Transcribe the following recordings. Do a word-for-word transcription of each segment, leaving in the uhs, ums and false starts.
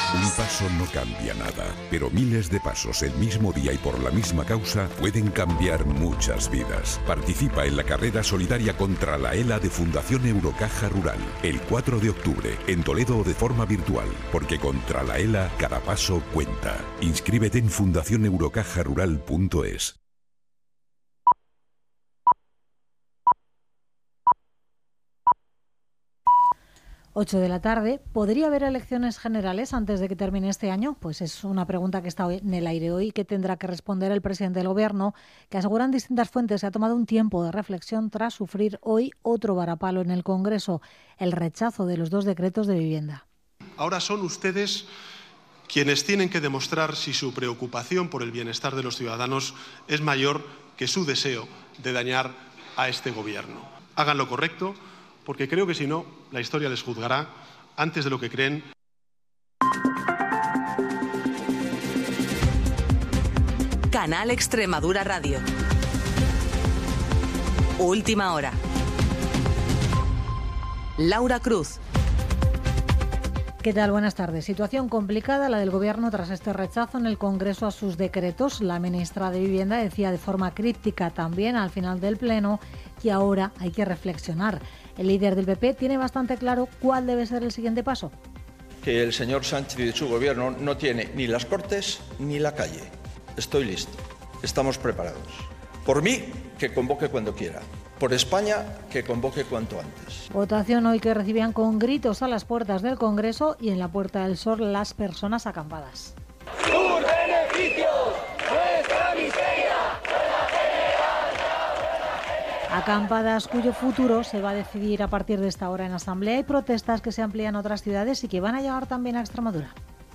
Un paso no cambia nada, pero miles de pasos el mismo día y por la misma causa pueden cambiar muchas vidas. Participa en la carrera solidaria contra la ELA de Fundación Eurocaja Rural, el cuatro de octubre, en Toledo o de forma virtual, porque contra la ELA cada paso cuenta. Inscríbete en fundación eurocaja rural punto es. ocho de la tarde. ¿Podría haber elecciones generales antes de que termine este año? Pues es una pregunta que está en el aire hoy, que tendrá que responder el presidente del Gobierno, que aseguran distintas fuentes que ha tomado un tiempo de reflexión tras sufrir hoy otro varapalo en el Congreso, el rechazo de los dos decretos de vivienda. Ahora son ustedes quienes tienen que demostrar si su preocupación por el bienestar de los ciudadanos es mayor que su deseo de dañar a este Gobierno. Hagan lo correcto, porque creo que si no, la historia les juzgará antes de lo que creen. Canal Extremadura Radio. Última hora. Laura Cruz. ¿Qué tal? Buenas tardes. Situación complicada la del Gobierno tras este rechazo en el Congreso a sus decretos. La ministra de Vivienda decía de forma críptica también al final del Pleno que ahora hay que reflexionar. El líder del P P tiene bastante claro cuál debe ser el siguiente paso. Que el señor Sánchez y su Gobierno no tiene ni las Cortes ni la calle. Estoy listo. Estamos preparados. Por mí, que convoque cuando quiera. Por España, que convoque cuanto antes. Votación hoy que recibían con gritos a las puertas del Congreso y en la Puerta del Sol las personas acampadas. ¡Sus beneficios! ¡Nuestra miseria! Acampadas cuyo futuro se va a decidir a partir de esta hora en Asamblea y protestas que se amplían a otras ciudades y que van a llegar también a Extremadura.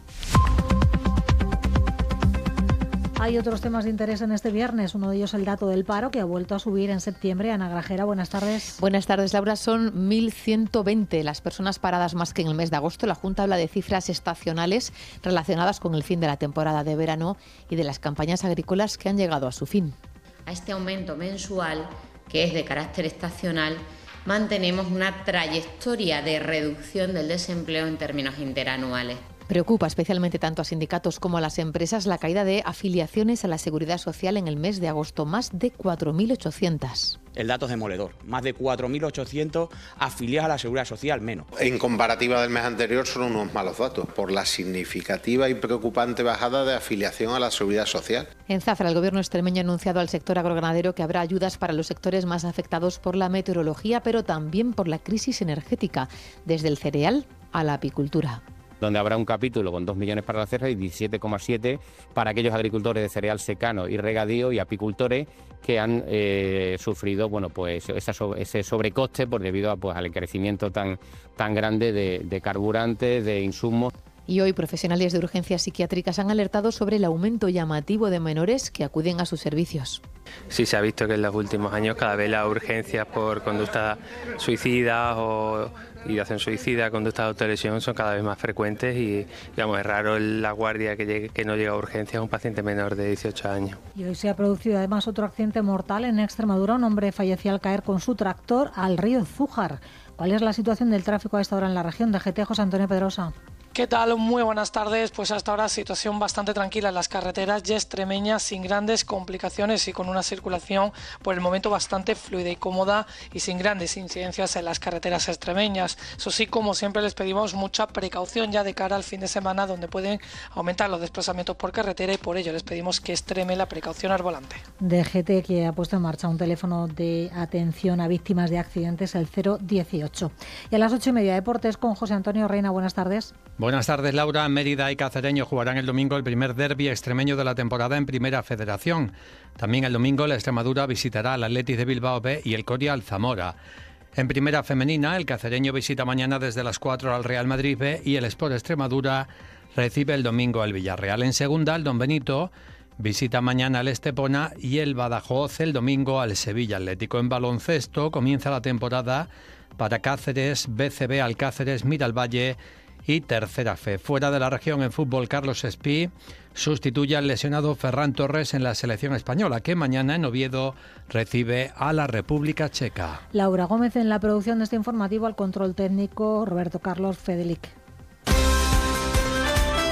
Hay otros temas de interés en este viernes, uno de ellos el dato del paro que ha vuelto a subir en septiembre. Ana Grajera, buenas tardes. Buenas tardes, Laura. Son mil ciento veinte las personas paradas más que en el mes de agosto. La Junta habla de cifras estacionales relacionadas con el fin de la temporada de verano y de las campañas agrícolas que han llegado a su fin. A este aumento mensual, que es de carácter estacional, mantenemos una trayectoria de reducción del desempleo en términos interanuales. Preocupa especialmente tanto a sindicatos como a las empresas la caída de afiliaciones a la Seguridad Social en el mes de agosto, más de cuatro mil ochocientas. El dato es demoledor, más de cuatro mil ochocientos afiliados a la Seguridad Social, menos. En comparativa del mes anterior son unos malos datos, por la significativa y preocupante bajada de afiliación a la Seguridad Social. En Zafra, el Gobierno extremeño ha anunciado al sector agroganadero que habrá ayudas para los sectores más afectados por la meteorología, pero también por la crisis energética, desde el cereal a la apicultura. Donde habrá un capítulo con dos millones para la cerra y diecisiete coma siete para aquellos agricultores de cereal secano y regadío y apicultores que han eh, sufrido bueno, pues esa, ese sobrecoste por debido a, pues, al encarecimiento tan, tan grande de, de carburantes, de insumos. Y hoy profesionales de urgencias psiquiátricas han alertado sobre el aumento llamativo de menores que acuden a sus servicios. Sí, se ha visto que en los últimos años cada vez las urgencias por conductas suicidas o ideación suicida, conductas de autolesión son cada vez más frecuentes y digamos, es raro la guardia que, llegue, que no llega a urgencias a un paciente menor de dieciocho años. Y hoy se ha producido además otro accidente mortal en Extremadura. Un hombre falleció al caer con su tractor al río Zújar. ¿Cuál es la situación del tráfico a esta hora en la región? De G T, José Antonio Pedrosa. ¿Qué tal? Muy buenas tardes. Pues hasta ahora situación bastante tranquila en las carreteras y extremeñas, sin grandes complicaciones y con una circulación por el momento bastante fluida y cómoda y sin grandes incidencias en las carreteras extremeñas. Eso sí, como siempre, les pedimos mucha precaución ya de cara al fin de semana, donde pueden aumentar los desplazamientos por carretera y por ello les pedimos que extreme la precaución al volante. D G T, que ha puesto en marcha un teléfono de atención a víctimas de accidentes, el cero dieciocho. Y a las ocho y media, deportes con José Antonio Reina. Buenas tardes. Buenas tardes, Laura. Mérida y Cacereño jugarán el domingo el primer derbi extremeño de la temporada en Primera Federación. También el domingo la Extremadura visitará al Athletic de Bilbao B y el Coria al Zamora. En Primera Femenina, el Cacereño visita mañana desde las cuatro al Real Madrid B y el Sport Extremadura recibe el domingo al Villarreal. En Segunda, el Don Benito visita mañana al Estepona y el Badajoz el domingo al Sevilla Atlético. En baloncesto comienza la temporada para Cáceres, B C B Alcáceres, Miralvalle y Tercera Fe. Fuera de la región en fútbol, Carlos Espí sustituye al lesionado Ferran Torres en la selección española, que mañana en Oviedo recibe a la República Checa. Laura Gómez en la producción de este informativo, al control técnico Roberto Carlos Fedelic.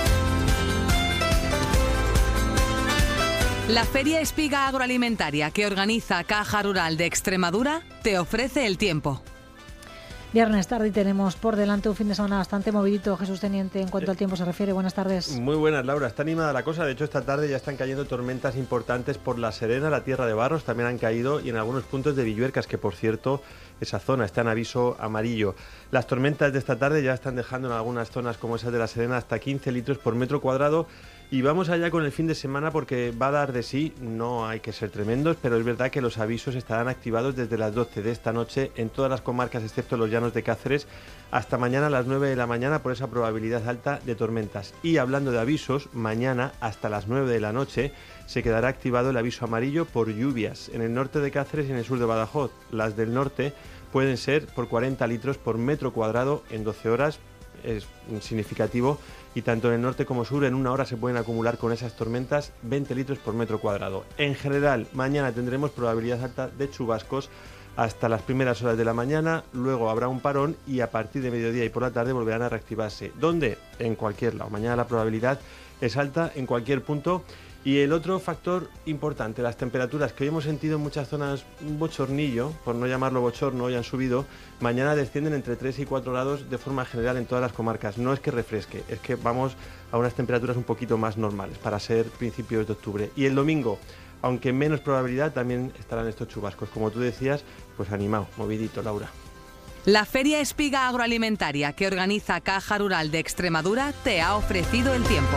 La Feria Espiga Agroalimentaria que organiza Caja Rural de Extremadura te ofrece el tiempo. Viernes tarde y tenemos por delante un fin de semana bastante movidito. Jesús Teniente, en cuanto al tiempo se refiere, buenas tardes. Muy buenas, Laura. Está animada la cosa. De hecho, esta tarde ya están cayendo tormentas importantes por La Serena, la Tierra de Barros. También han caído y en algunos puntos de Villuercas, que por cierto, esa zona está en aviso amarillo. Las tormentas de esta tarde ya están dejando en algunas zonas como esa de La Serena hasta quince litros por metro cuadrado. Y vamos allá con el fin de semana porque va a dar de sí, no hay que ser tremendos, pero es verdad que los avisos estarán activados desde las doce de esta noche en todas las comarcas excepto los llanos de Cáceres hasta mañana a las nueve de la mañana por esa probabilidad alta de tormentas. Y hablando de avisos, mañana hasta las nueve de la noche se quedará activado el aviso amarillo por lluvias en el norte de Cáceres y en el sur de Badajoz. Las del norte pueden ser por cuarenta litros por metro cuadrado en doce horas, es significativo, y tanto en el norte como sur en una hora se pueden acumular con esas tormentas veinte litros por metro cuadrado. En general, mañana tendremos probabilidad alta de chubascos hasta las primeras horas de la mañana, luego habrá un parón y a partir de mediodía y por la tarde volverán a reactivarse. ¿Dónde? En cualquier lado. Mañana la probabilidad es alta en cualquier punto. Y el otro factor importante, las temperaturas, que hoy hemos sentido en muchas zonas un bochornillo, por no llamarlo bochorno, hoy han subido, mañana descienden entre tres y cuatro grados de forma general en todas las comarcas. No es que refresque, es que vamos a unas temperaturas un poquito más normales para ser principios de octubre. Y el domingo, aunque menos probabilidad, también estarán estos chubascos. Como tú decías, pues animado, movidito, Laura. La Feria Espiga Agroalimentaria que organiza Caja Rural de Extremadura te ha ofrecido el tiempo.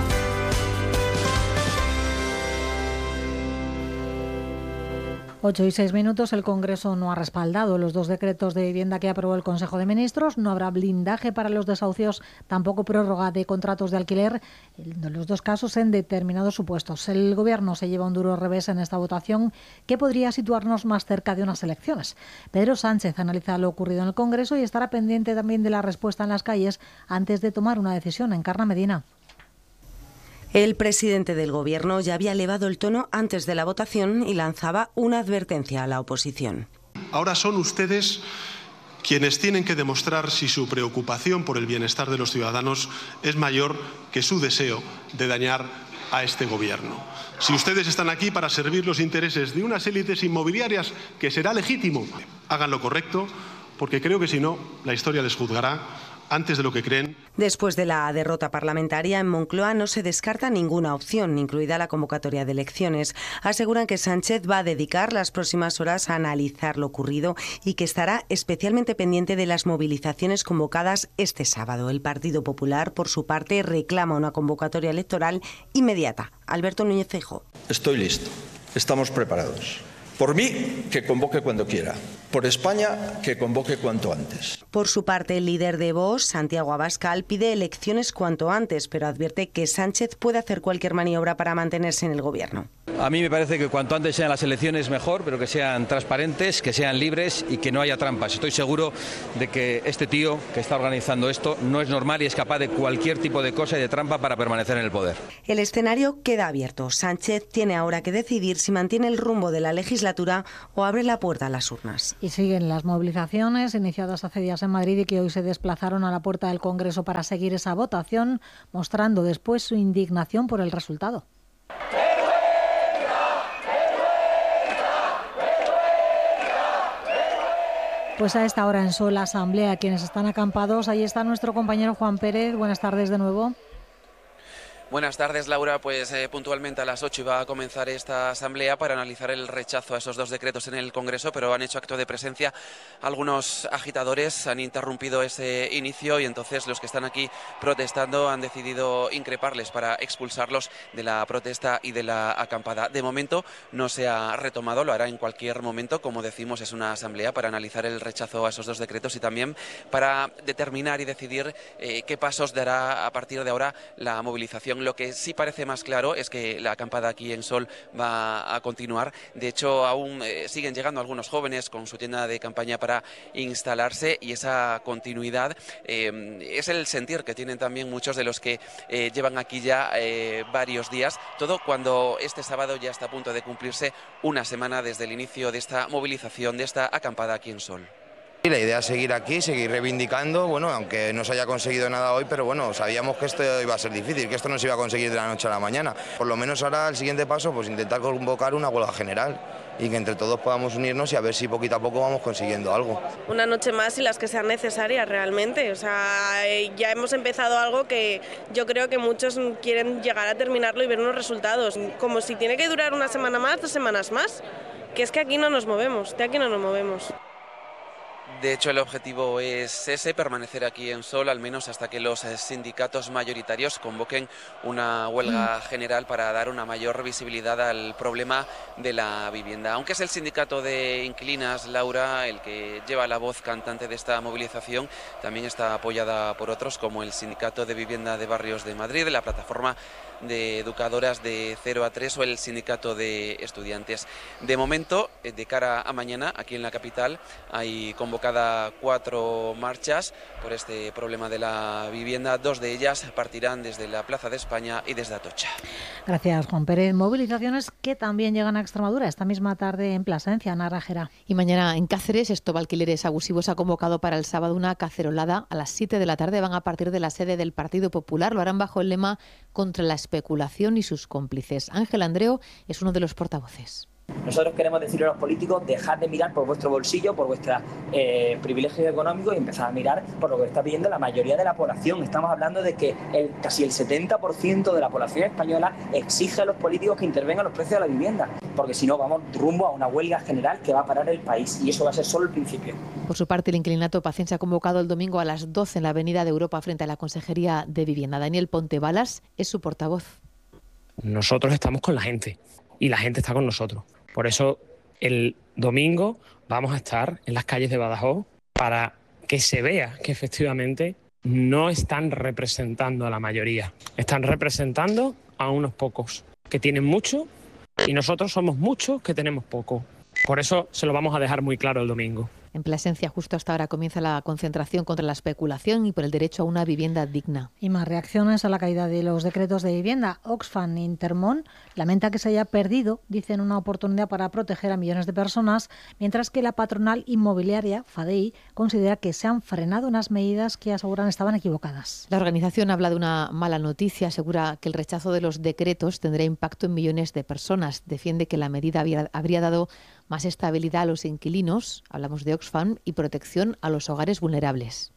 Ocho y seis minutos. El Congreso no ha respaldado los dos decretos de vivienda que aprobó el Consejo de Ministros. No habrá blindaje para los desahucios, tampoco prórroga de contratos de alquiler, en los dos casos en determinados supuestos. El Gobierno se lleva un duro revés en esta votación que podría situarnos más cerca de unas elecciones. Pedro Sánchez analiza lo ocurrido en el Congreso y estará pendiente también de la respuesta en las calles antes de tomar una decisión. Encarna Medina. El presidente del Gobierno ya había elevado el tono antes de la votación y lanzaba una advertencia a la oposición. Ahora son ustedes quienes tienen que demostrar si su preocupación por el bienestar de los ciudadanos es mayor que su deseo de dañar a este Gobierno. Si ustedes están aquí para servir los intereses de unas élites inmobiliarias, que será legítimo, hagan lo correcto, porque creo que si no, la historia les juzgará antes de lo que creen. Después de la derrota parlamentaria en Moncloa no se descarta ninguna opción, incluida la convocatoria de elecciones. Aseguran que Sánchez va a dedicar las próximas horas a analizar lo ocurrido y que estará especialmente pendiente de las movilizaciones convocadas este sábado. El Partido Popular, por su parte, reclama una convocatoria electoral inmediata. Alberto Núñez Feijóo. Estoy listo. Estamos preparados. Por mí, que convoque cuando quiera. Por España, que convoque cuanto antes. Por su parte, el líder de Vox, Santiago Abascal, pide elecciones cuanto antes, pero advierte que Sánchez puede hacer cualquier maniobra para mantenerse en el Gobierno. A mí me parece que cuanto antes sean las elecciones mejor, pero que sean transparentes, que sean libres y que no haya trampas. Estoy seguro de que este tío que está organizando esto no es normal y es capaz de cualquier tipo de cosa y de trampa para permanecer en el poder. El escenario queda abierto. Sánchez tiene ahora que decidir si mantiene el rumbo de la legislatura o abre la puerta a las urnas. Y siguen las movilizaciones iniciadas hace días en Madrid y que hoy se desplazaron a la puerta del Congreso para seguir esa votación, mostrando después su indignación por el resultado. Pues a esta hora en Sol Asamblea, quienes están acampados, ahí está nuestro compañero Juan Pérez. Buenas tardes de nuevo. Buenas tardes, Laura. Pues eh, puntualmente a las ocho iba a comenzar esta asamblea para analizar el rechazo a esos dos decretos en el Congreso, pero han hecho acto de presencia algunos agitadores, han interrumpido ese inicio y entonces los que están aquí protestando han decidido increparles para expulsarlos de la protesta y de la acampada. De momento no se ha retomado, lo hará en cualquier momento. Como decimos, es una asamblea para analizar el rechazo a esos dos decretos y también para determinar y decidir eh, qué pasos dará a partir de ahora la movilización. Lo que sí parece más claro es que la acampada aquí en Sol va a continuar. De hecho, aún eh, siguen llegando algunos jóvenes con su tienda de campaña para instalarse y esa continuidad eh, es el sentir que tienen también muchos de los que eh, llevan aquí ya eh, varios días. Todo cuando este sábado ya está a punto de cumplirse una semana desde el inicio de esta movilización, de esta acampada aquí en Sol. Y la idea es seguir aquí, seguir reivindicando, bueno, aunque no se haya conseguido nada hoy, pero bueno, sabíamos que esto iba a ser difícil, que esto no se iba a conseguir de la noche a la mañana. Por lo menos ahora el siguiente paso, pues intentar convocar una huelga general y que entre todos podamos unirnos y a ver si poquito a poco vamos consiguiendo algo. Una noche más y las que sean necesarias realmente, o sea, ya hemos empezado algo que yo creo que muchos quieren llegar a terminarlo y ver unos resultados, como si tiene que durar una semana más, dos semanas más, que es que aquí no nos movemos, de aquí no nos movemos. De hecho, el objetivo es ese, permanecer aquí en Sol, al menos hasta que los sindicatos mayoritarios convoquen una huelga general para dar una mayor visibilidad al problema de la vivienda. Aunque es el sindicato de inquilinas, Laura, el que lleva la voz cantante de esta movilización, también está apoyada por otros, como el Sindicato de Vivienda de Barrios de Madrid, la Plataforma de Educadoras de cero a tres o el Sindicato de Estudiantes. De momento, de cara a mañana, aquí en la capital, hay convocadas cuatro marchas por este problema de la vivienda. Dos de ellas partirán desde la Plaza de España y desde Atocha. Gracias, Juan Pérez. Movilizaciones que también llegan a Extremadura esta misma tarde en Plasencia, Ana Rajera. Y mañana en Cáceres, Stop Alquileres Abusivos ha convocado para el sábado una cacerolada a las siete de la tarde. Van a partir de la sede del Partido Popular. Lo harán bajo el lema contra la especulación y sus cómplices. Ángel Andreu es uno de los portavoces. Nosotros queremos decirle a los políticos, dejad de mirar por vuestro bolsillo, por vuestros eh, privilegios económicos y empezar a mirar por lo que está pidiendo la mayoría de la población. Estamos hablando de que el, casi el setenta por ciento de la población española exige a los políticos que intervengan los precios de la vivienda, porque si no vamos rumbo a una huelga general que va a parar el país y eso va a ser solo el principio. Por su parte, el inquilinato pacense ha convocado el domingo a las doce en la Avenida de Europa frente a la Consejería de Vivienda. Daniel Pontebalas es su portavoz. Nosotros estamos con la gente y la gente está con nosotros. Por eso el domingo vamos a estar en las calles de Badajoz para que se vea que efectivamente no están representando a la mayoría. Están representando a unos pocos que tienen mucho y nosotros somos muchos que tenemos poco. Por eso se lo vamos a dejar muy claro el domingo. En Plasencia, justo hasta ahora, comienza la concentración contra la especulación y por el derecho a una vivienda digna. Y más reacciones a la caída de los decretos de vivienda. Oxfam Intermón lamenta que se haya perdido, dicen, una oportunidad para proteger a millones de personas, mientras que la patronal inmobiliaria, FADEI, considera que se han frenado unas medidas que aseguran estaban equivocadas. La organización habla de una mala noticia, asegura que el rechazo de los decretos tendrá impacto en millones de personas. Defiende que la medida había, habría dado más estabilidad a los inquilinos, hablamos de Oxfam, y protección a los hogares vulnerables.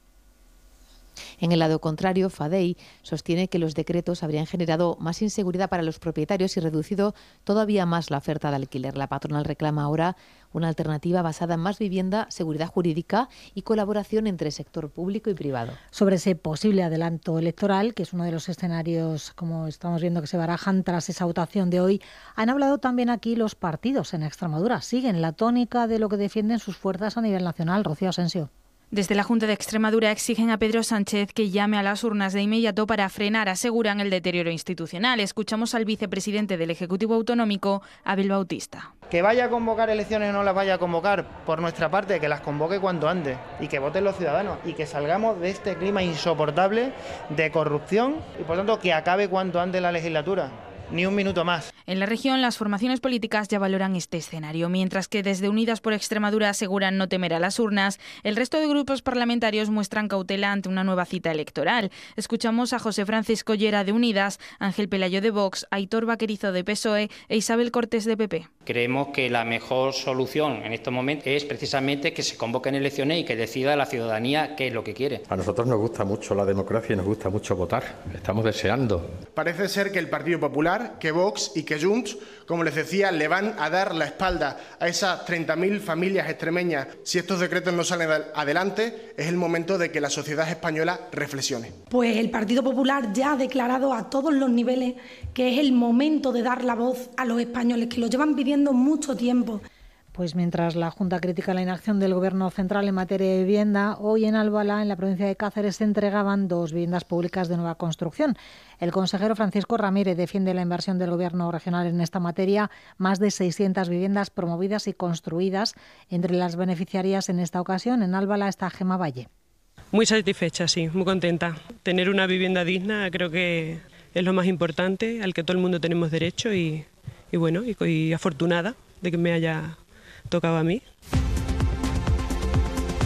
En el lado contrario, FADEI sostiene que los decretos habrían generado más inseguridad para los propietarios y reducido todavía más la oferta de alquiler. La patronal reclama ahora una alternativa basada en más vivienda, seguridad jurídica y colaboración entre sector público y privado. Sobre ese posible adelanto electoral, que es uno de los escenarios, como estamos viendo, que se barajan tras esa votación de hoy, han hablado también aquí los partidos en Extremadura. Siguen la tónica de lo que defienden sus fuerzas a nivel nacional. Rocío Asensio. Desde la Junta de Extremadura exigen a Pedro Sánchez que llame a las urnas de inmediato para frenar, aseguran, el deterioro institucional. Escuchamos al vicepresidente del Ejecutivo Autonómico, Abel Bautista. Que vaya a convocar elecciones o no las vaya a convocar, por nuestra parte, que las convoque cuanto antes y que voten los ciudadanos y que salgamos de este clima insoportable de corrupción y, por tanto, que acabe cuanto antes la legislatura. Ni un minuto más. En la región, las formaciones políticas ya valoran este escenario, mientras que desde Unidas por Extremadura aseguran no temer a las urnas. El resto de grupos parlamentarios muestran cautela ante una nueva cita electoral. Escuchamos a José Francisco Llera de Unidas, Ángel Pelayo de Vox, Aitor Vaquerizo de P S O E e Isabel Cortés de P P. Creemos que la mejor solución en estos momentos es precisamente que se convoquen elecciones y que decida la ciudadanía qué es lo que quiere. A nosotros nos gusta mucho la democracia y nos gusta mucho votar. Estamos deseando. Parece ser que el Partido Popular, que Vox y que Junts, como les decía, le van a dar la espalda a esas treinta mil familias extremeñas. Si estos decretos no salen adelante, es el momento de que la sociedad española reflexione. Pues el Partido Popular ya ha declarado a todos los niveles que es el momento de dar la voz a los españoles, que lo llevan pidiendo mucho tiempo. Pues mientras la Junta critica la inacción del Gobierno central en materia de vivienda, hoy en Álvala, en la provincia de Cáceres, se entregaban dos viviendas públicas de nueva construcción. El consejero Francisco Ramírez defiende la inversión del Gobierno regional en esta materia, más de seiscientas viviendas promovidas y construidas. Entre las beneficiarias en esta ocasión, en Álvala, está Gemma Valle. Muy satisfecha, sí, muy contenta. Tener una vivienda digna creo que es lo más importante, al que todo el mundo tenemos derecho y, y bueno, y, y afortunada de que me haya tocado a mí.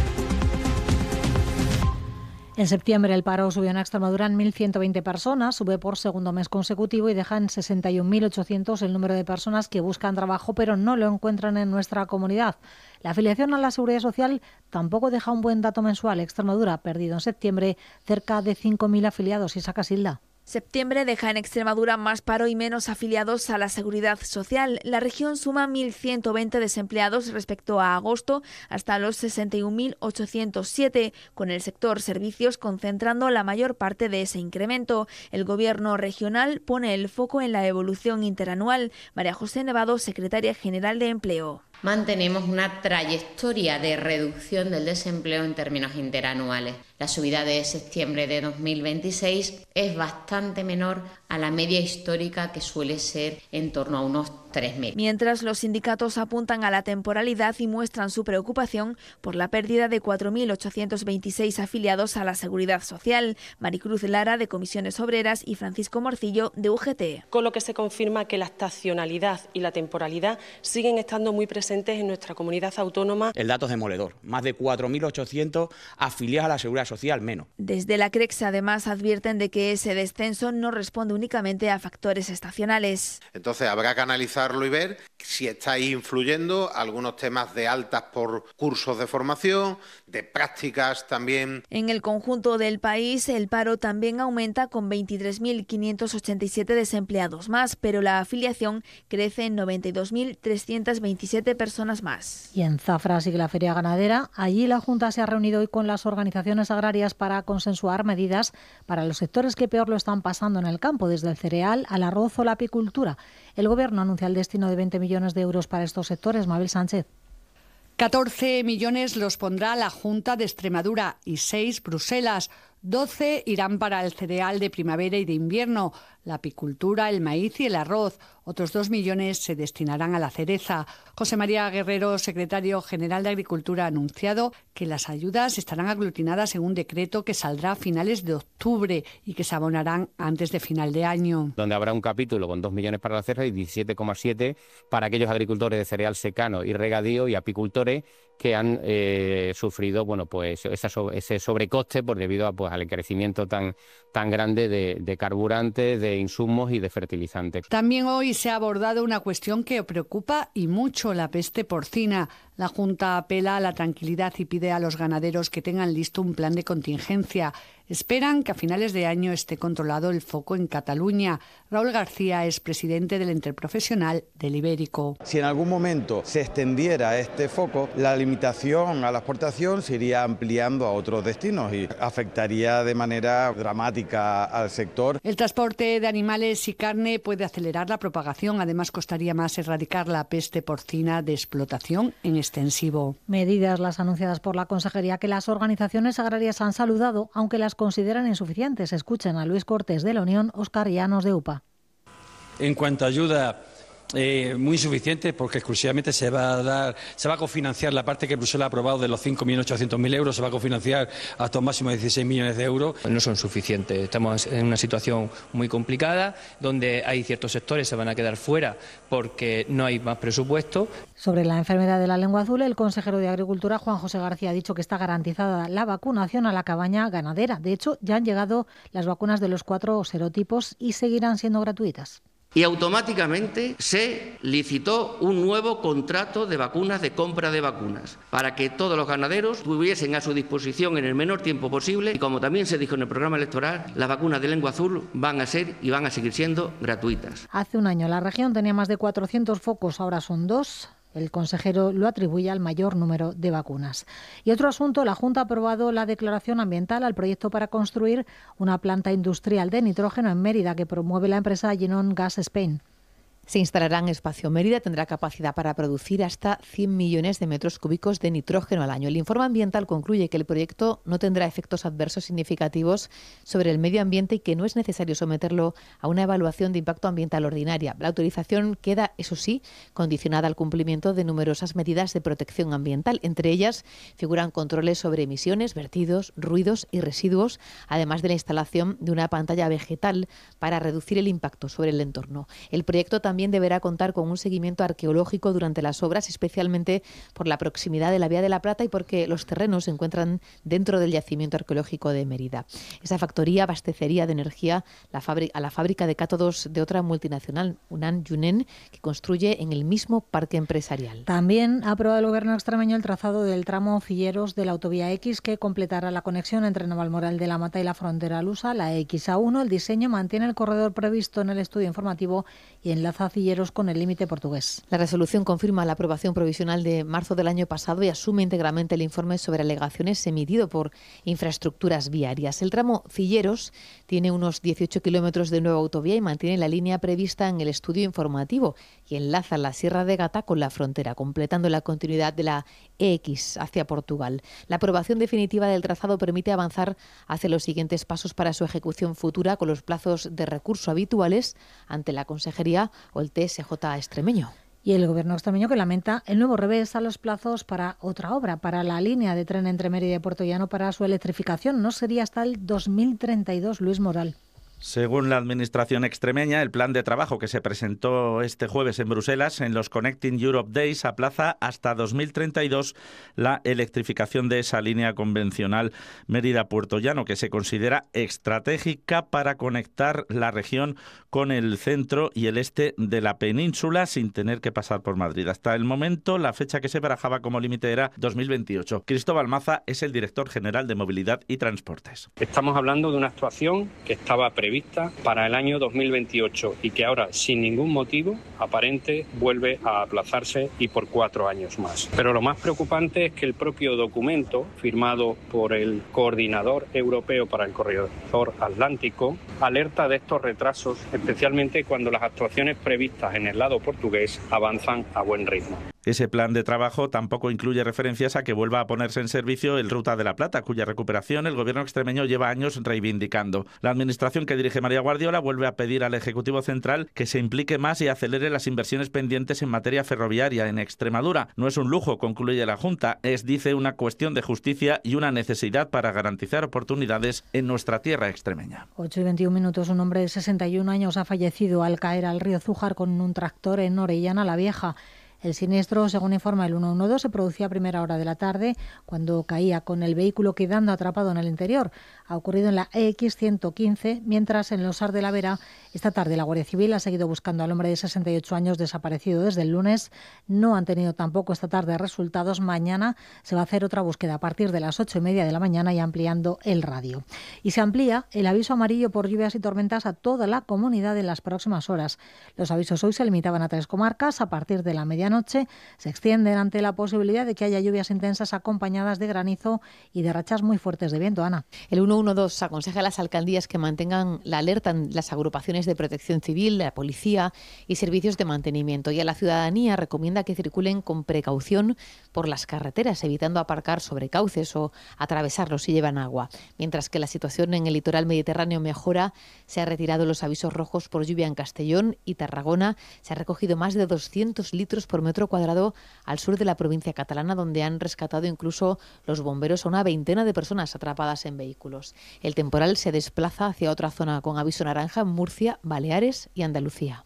En septiembre el paro subió en Extremadura en mil ciento veinte personas, sube por segundo mes consecutivo y deja en sesenta y un mil ochocientos el número de personas que buscan trabajo pero no lo encuentran en nuestra comunidad. La afiliación a la Seguridad Social tampoco deja un buen dato mensual. Extremadura ha perdido en septiembre cerca de cinco mil afiliados. Isaac Silda. Septiembre deja en Extremadura más paro y menos afiliados a la Seguridad Social. La región suma mil ciento veinte desempleados respecto a agosto, hasta los sesenta y un mil ochocientos siete, con el sector servicios concentrando la mayor parte de ese incremento. El Gobierno regional pone el foco en la evolución interanual. María José Nevado, secretaria general de Empleo. Mantenemos una trayectoria de reducción del desempleo en términos interanuales. La subida de septiembre de dos mil veintiséis es bastante menor a la media histórica, que suele ser en torno a unos tres meses. Mientras los sindicatos apuntan a la temporalidad y muestran su preocupación por la pérdida de cuatro mil ochocientos veintiséis afiliados a la Seguridad Social. Maricruz Lara, de Comisiones Obreras, y Francisco Morcillo, de U G T. Con lo que se confirma que la estacionalidad y la temporalidad siguen estando muy presentes en nuestra comunidad autónoma. El dato es demoledor, más de cuatro mil ochocientos afiliados a la Seguridad Social menos. Desde la CREX además advierten de que ese descenso no responde únicamente a factores estacionales. Entonces habrá que analizarlo y ver si está ahí influyendo algunos temas de altas por cursos de formación, de prácticas también. En el conjunto del país el paro también aumenta con veintitrés mil quinientos ochenta y siete desempleados más, pero la afiliación crece en noventa y dos mil trescientas veintisiete personas más. Y en Zafra sigue la feria ganadera. Allí la Junta se ha reunido hoy con las organizaciones agrarias para consensuar medidas para los sectores que peor lo están pasando en el campo, desde el cereal al arroz o la apicultura. El Gobierno anuncia el destino de veinte millones de euros para estos sectores. Mabel Sánchez. catorce millones los pondrá la Junta de Extremadura y seis Bruselas. doce irán para el cereal de primavera y de invierno, la apicultura, el maíz y el arroz. Otros dos millones se destinarán a la cereza. José María Guerrero, secretario general de Agricultura, ha anunciado que las ayudas estarán aglutinadas en un decreto que saldrá a finales de octubre y que se abonarán antes de final de año. Donde habrá un capítulo con dos millones para la cereza y diecisiete coma siete para aquellos agricultores de cereal secano y regadío y apicultores que han eh, sufrido bueno pues esa, ese sobrecoste por debido a, pues, al crecimiento tan, tan grande de, de carburantes, de insumos y de fertilizantes. También hoy se ha abordado una cuestión que preocupa y mucho: la peste porcina. La Junta apela a la tranquilidad y pide a los ganaderos que tengan listo un plan de contingencia. Esperan que a finales de año esté controlado el foco en Cataluña. Raúl García es presidente del Interprofesional del Ibérico. Si en algún momento se extendiera este foco, la limitación a la exportación se iría ampliando a otros destinos y afectaría de manera dramática al sector. El transporte de animales y carne puede acelerar la propagación. Además, costaría más erradicar la peste porcina de explotación en extensivo. Medidas las anunciadas por la Consejería que las organizaciones agrarias han saludado, aunque las consideran insuficientes. Escuchen a Luis Cortés de la Unión, Óscar Llanos de U P A. En cuanto a ayuda, eh, muy insuficiente, porque exclusivamente se va a dar, se va a cofinanciar la parte que Bruselas ha aprobado de los cinco millones ochocientos mil euros, se va a cofinanciar hasta un máximo de dieciséis millones de euros. No son suficientes, estamos en una situación muy complicada, donde hay ciertos sectores que se van a quedar fuera porque no hay más presupuesto. Sobre la enfermedad de la lengua azul, el consejero de Agricultura, Juan José García, ha dicho que está garantizada la vacunación a la cabaña ganadera. De hecho, ya han llegado las vacunas de los cuatro serotipos y seguirán siendo gratuitas. Y automáticamente se licitó un nuevo contrato de vacunas, de compra de vacunas, para que todos los ganaderos tuviesen a su disposición en el menor tiempo posible. Y como también se dijo en el programa electoral, las vacunas de lengua azul van a ser y van a seguir siendo gratuitas. Hace un año la región tenía más de cuatrocientos focos, ahora son dos. El consejero lo atribuye al mayor número de vacunas. Y otro asunto, la Junta ha aprobado la declaración ambiental al proyecto para construir una planta industrial de nitrógeno en Mérida que promueve la empresa Genon Gas Spain. Se instalará en Espacio Mérida, tendrá capacidad para producir hasta cien millones de metros cúbicos de nitrógeno al año. El informe ambiental concluye que el proyecto no tendrá efectos adversos significativos sobre el medio ambiente y que no es necesario someterlo a una evaluación de impacto ambiental ordinaria. La autorización queda, eso sí, condicionada al cumplimiento de numerosas medidas de protección ambiental. Entre ellas figuran controles sobre emisiones, vertidos, ruidos y residuos, además de la instalación de una pantalla vegetal para reducir el impacto sobre el entorno. El proyecto también también deberá contar con un seguimiento arqueológico durante las obras, especialmente por la proximidad de la Vía de la Plata y porque los terrenos se encuentran dentro del yacimiento arqueológico de Mérida. Esa factoría abastecería de energía la fábrica, a la fábrica de cátodos de otra multinacional, Unan Yunen, que construye en el mismo parque empresarial. También ha aprobado el Gobierno extremeño el trazado del tramo Figueros de la autovía X, que completará la conexión entre Navalmoral de la Mata y la frontera lusa, la X A uno. El diseño mantiene el corredor previsto en el estudio informativo y enlaza a Figueros con el límite portugués. La resolución confirma la aprobación provisional de marzo del año pasado y asume íntegramente el informe sobre alegaciones emitido por Infraestructuras Viarias. El tramo Figueros tiene unos dieciocho kilómetros de nueva autovía y mantiene la línea prevista en el estudio informativo y enlaza la Sierra de Gata con la frontera, completando la continuidad de la E X hacia Portugal. La aprobación definitiva del trazado permite avanzar hacia los siguientes pasos para su ejecución futura con los plazos de recurso habituales ante la Consejería o el T S J extremeño. Y el Gobierno extremeño que lamenta el nuevo revés a los plazos para otra obra, para la línea de tren entre Mérida y Puerto Llano para su electrificación. No sería hasta el dos mil treinta y dos, Luis Moral. Según la Administración extremeña, el plan de trabajo que se presentó este jueves en Bruselas en los Connecting Europe Days aplaza hasta dos mil treinta y dos la electrificación de esa línea convencional Mérida-Puerto Llano, que se considera estratégica para conectar la región con el centro y el este de la península sin tener que pasar por Madrid. Hasta el momento, la fecha que se barajaba como límite era dos mil veintiocho. Cristóbal Maza es el director general de Movilidad y Transportes. Estamos hablando de una actuación que estaba prevista vista para el año dos mil veintiocho y que ahora, sin ningún motivo aparente, vuelve a aplazarse y por cuatro años más. Pero lo más preocupante es que el propio documento, firmado por el Coordinador Europeo para el Corredor Atlántico, alerta de estos retrasos, especialmente cuando las actuaciones previstas en el lado portugués avanzan a buen ritmo. Ese plan de trabajo tampoco incluye referencias a que vuelva a ponerse en servicio el Ruta de la Plata, cuya recuperación el Gobierno extremeño lleva años reivindicando. La administración que dirige María Guardiola vuelve a pedir al Ejecutivo Central que se implique más y acelere las inversiones pendientes en materia ferroviaria en Extremadura. No es un lujo, concluye la Junta, es, dice, una cuestión de justicia y una necesidad para garantizar oportunidades en nuestra tierra extremeña. ocho y veintiún minutos. Un hombre de sesenta y un años ha fallecido al caer al río Zújar con un tractor en Orellana la Vieja. El siniestro, según informa el ciento doce, se producía a primera hora de la tarde cuando caía con el vehículo quedando atrapado en el interior. Ha ocurrido en la E X ciento quince, mientras en Losar de la Vera, esta tarde la Guardia Civil ha seguido buscando al hombre de sesenta y ocho años desaparecido desde el lunes. No han tenido tampoco esta tarde resultados. Mañana se va a hacer otra búsqueda a partir de las ocho y media de la mañana y ampliando el radio. Y se amplía el aviso amarillo por lluvias y tormentas a toda la comunidad en las próximas horas. Los avisos hoy se limitaban a tres comarcas. A partir de la medianoche noche se extienden ante la posibilidad de que haya lluvias intensas acompañadas de granizo y de rachas muy fuertes de viento. Ana. El ciento doce aconseja a las alcaldías que mantengan la alerta en las agrupaciones de protección civil, la policía y servicios de mantenimiento. Y a la ciudadanía recomienda que circulen con precaución por las carreteras, evitando aparcar sobre cauces o atravesarlos si llevan agua. Mientras que la situación en el litoral mediterráneo mejora, se han retirado los avisos rojos por lluvia en Castellón y Tarragona. Se ha recogido más de doscientos litros por metro cuadrado al sur de la provincia catalana, donde han rescatado incluso los bomberos a una veintena de personas atrapadas en vehículos. El temporal se desplaza hacia otra zona con aviso naranja en Murcia, Baleares y Andalucía.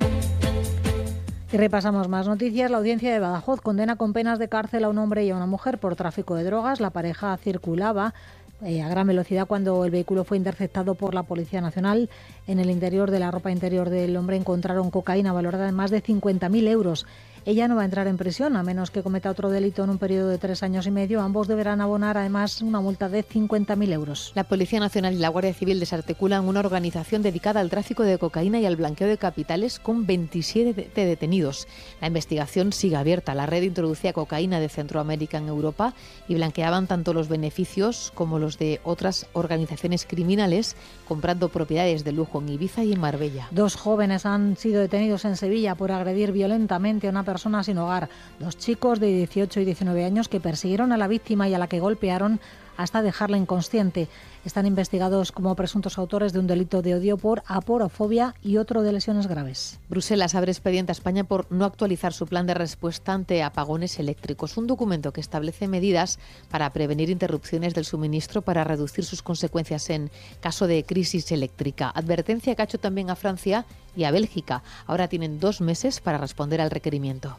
Y repasamos más noticias. La audiencia de Badajoz condena con penas de cárcel a un hombre y a una mujer por tráfico de drogas. La pareja circulaba eh, a gran velocidad cuando el vehículo fue interceptado por la Policía Nacional. En el interior de la ropa interior del hombre encontraron cocaína valorada en más de cincuenta mil euros. Ella no va a entrar en prisión, a menos que cometa otro delito en un periodo de tres años y medio. Ambos deberán abonar, además, una multa de cincuenta mil euros. La Policía Nacional y la Guardia Civil desarticulan una organización dedicada al tráfico de cocaína y al blanqueo de capitales con veintisiete detenidos. La investigación sigue abierta. La red introducía cocaína de Centroamérica en Europa y blanqueaban tanto los beneficios como los de otras organizaciones criminales, comprando propiedades de lujo en Ibiza y en Marbella. Dos jóvenes han sido detenidos en Sevilla por agredir violentamente a una persona persona sin hogar. Dos chicos de dieciocho y diecinueve años que persiguieron a la víctima y a la que golpearon hasta dejarla inconsciente. Están investigados como presuntos autores de un delito de odio por aporofobia y otro de lesiones graves. Bruselas abre expediente a España por no actualizar su plan de respuesta ante apagones eléctricos. Un documento que establece medidas para prevenir interrupciones del suministro para reducir sus consecuencias en caso de crisis eléctrica. Advertencia que ha hecho también a Francia y a Bélgica. Ahora tienen dos meses para responder al requerimiento.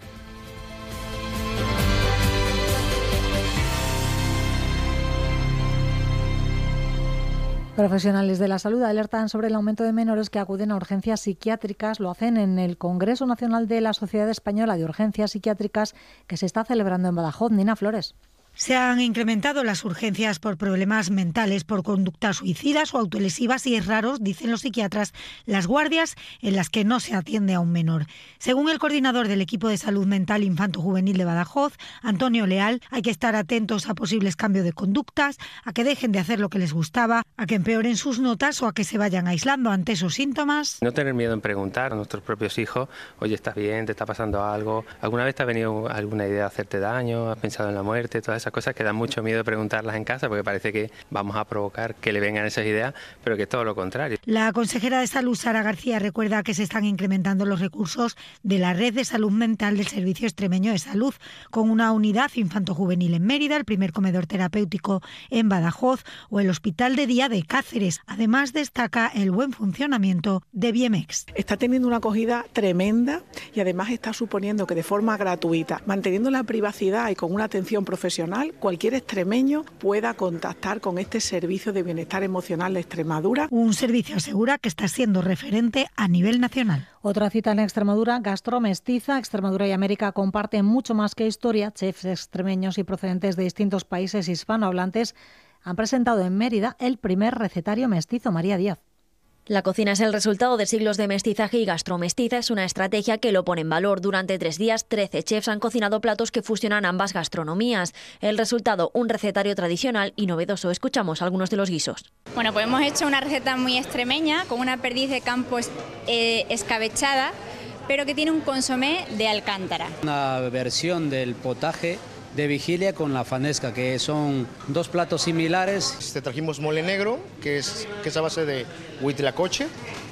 Profesionales de la salud alertan sobre el aumento de menores que acuden a urgencias psiquiátricas. Lo hacen en el Congreso Nacional de la Sociedad Española de Urgencias Psiquiátricas que se está celebrando en Badajoz. Nina Flores. Se han incrementado las urgencias por problemas mentales, por conductas suicidas o autolesivas y es raro, dicen los psiquiatras, las guardias en las que no se atiende a un menor. Según el coordinador del equipo de salud mental infanto-juvenil de Badajoz, Antonio Leal, hay que estar atentos a posibles cambios de conductas, a que dejen de hacer lo que les gustaba, a que empeoren sus notas o a que se vayan aislando ante esos síntomas. No tener miedo en preguntar a nuestros propios hijos, oye, ¿estás bien? ¿Te está pasando algo? ¿Alguna vez te ha venido alguna idea de hacerte daño? ¿Has pensado en la muerte? Todas esas cosas que dan mucho miedo preguntarlas en casa porque parece que vamos a provocar que le vengan esas ideas, pero que es todo lo contrario. La consejera de Salud, Sara García, recuerda que se están incrementando los recursos de la Red de Salud Mental del Servicio Extremeño de Salud, con una unidad infanto-juvenil en Mérida, el primer comedor terapéutico en Badajoz o el Hospital de Día de Cáceres. Además, destaca el buen funcionamiento de Biemex. Está teniendo una acogida tremenda y además está suponiendo que de forma gratuita, manteniendo la privacidad y con una atención profesional, cualquier extremeño pueda contactar con este servicio de bienestar emocional de Extremadura. Un servicio asegura que está siendo referente a nivel nacional. Otra cita en Extremadura, Gastromestiza. Extremadura y América comparten mucho más que historia. Chefs extremeños y procedentes de distintos países hispanohablantes han presentado en Mérida el primer recetario mestizo. María Díaz. La cocina es el resultado de siglos de mestizaje y Gastromestiza es una estrategia que lo pone en valor. Durante tres días, trece chefs han cocinado platos que fusionan ambas gastronomías. El resultado, un recetario tradicional y novedoso. Escuchamos algunos de los guisos. Bueno, pues hemos hecho una receta muy extremeña con una perdiz de campo eh, escabechada, pero que tiene un consomé de alcántara. Una versión del potaje de vigilia con la fanesca, que son dos platos similares. Te trajimos mole negro, que es, que es a base de huitlacoche,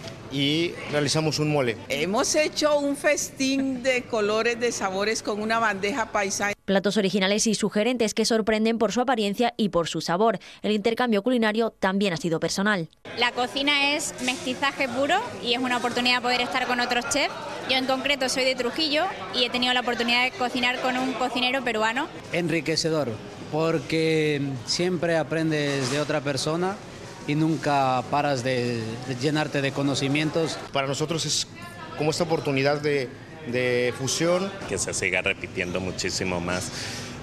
y realizamos un mole. Hemos hecho un festín de colores, de sabores con una bandeja paisa. Platos originales y sugerentes que sorprenden por su apariencia y por su sabor. El intercambio culinario también ha sido personal. La cocina es mestizaje puro y es una oportunidad poder estar con otros chefs. Yo en concreto soy de Trujillo y he tenido la oportunidad de cocinar con un cocinero peruano. Enriquecedor, porque siempre aprendes de otra persona y nunca paras de, de llenarte de conocimientos. Para nosotros es como esta oportunidad de, de fusión. Que se siga repitiendo muchísimo más.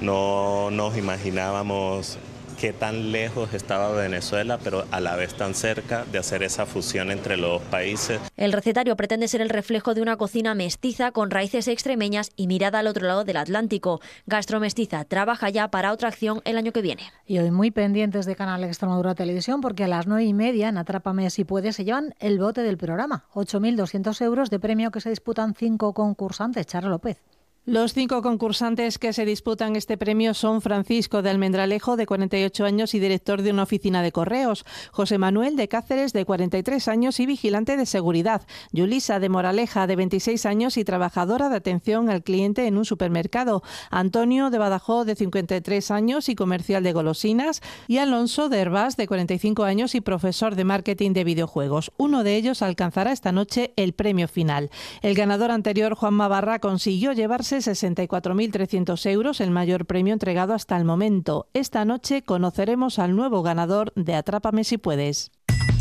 No nos imaginábamos qué tan lejos estaba Venezuela, pero a la vez tan cerca de hacer esa fusión entre los dos países. El recetario pretende ser el reflejo de una cocina mestiza con raíces extremeñas y mirada al otro lado del Atlántico. Gastromestiza trabaja ya para otra acción el año que viene. Y hoy muy pendientes de Canal Extremadura Televisión, porque a las nueve y media en Atrápame si puedes se llevan el bote del programa. ocho mil doscientos euros de premio que se disputan cinco concursantes. Charo López. Los cinco concursantes que se disputan este premio son Francisco de Almendralejo, de cuarenta y ocho años y director de una oficina de correos; José Manuel de Cáceres, de cuarenta y tres años y vigilante de seguridad; Yulisa de Moraleja, de veintiséis años y trabajadora de atención al cliente en un supermercado; Antonio de Badajoz, de cincuenta y tres años y comercial de golosinas; y Alonso de Hervás, de cuarenta y cinco años y profesor de marketing de videojuegos. Uno de ellos alcanzará esta noche el premio final. El ganador anterior, Juanma Barra, consiguió llevarse sesenta y cuatro mil trescientos euros, el mayor premio entregado hasta el momento. Esta noche conoceremos al nuevo ganador de Atrápame si puedes.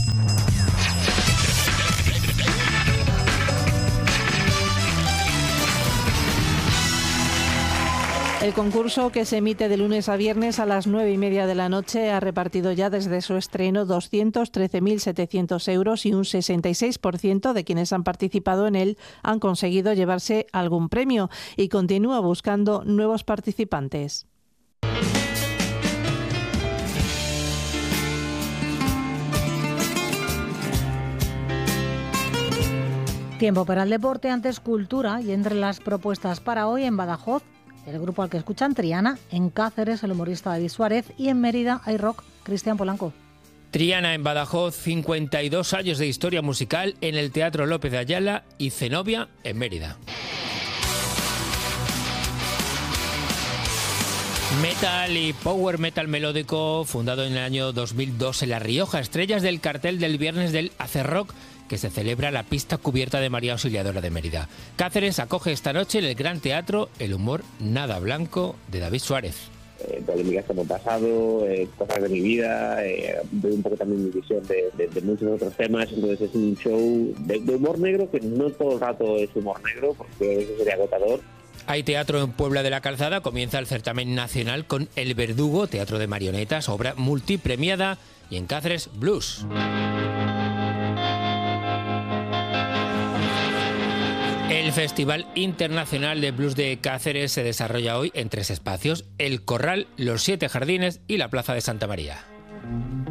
El concurso, que se emite de lunes a viernes a las nueve y media de la noche, ha repartido ya desde su estreno doscientos trece mil setecientos euros y un sesenta y seis por ciento de quienes han participado en él han conseguido llevarse algún premio y continúa buscando nuevos participantes. Tiempo para el deporte, antes cultura, y entre las propuestas para hoy en Badajoz, el grupo al que escuchan, Triana. En Cáceres, el humorista David Suárez. Y en Mérida, hay rock, Cristian Polanco. Triana en Badajoz, cincuenta y dos años de historia musical en el Teatro López de Ayala, y Zenobia en Mérida. Metal y power metal melódico, fundado en el año dos mil dos en La Rioja, estrellas del cartel del viernes del Acerrock, que se celebra en la pista cubierta de María Auxiliadora de Mérida. Cáceres acoge esta noche en el Gran Teatro el humor Nada Blanco de David Suárez. Eh, polémicas que hemos pasado, eh, cosas de mi vida, eh, doy un poco también mi visión de, de, de muchos otros temas, entonces es un show de, de humor negro que no todo el rato es humor negro, porque eso sería agotador. Hay teatro en Puebla de la Calzada, comienza el certamen nacional con El Verdugo, teatro de marionetas, obra multipremiada, y en Cáceres, Blues. El Festival Internacional de Blues de Cáceres se desarrolla hoy en tres espacios: El Corral, Los Siete Jardines y la Plaza de Santa María.